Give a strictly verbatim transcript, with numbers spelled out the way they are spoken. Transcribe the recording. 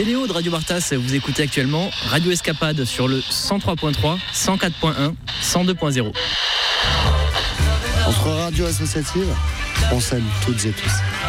C'est Léo de Radio Bartas, vous écoutez actuellement Radio Escapade sur le cent trois point trois, cent quatre point un, cent deux point zéro. Entre radios associatives, on s'aime toutes et tous.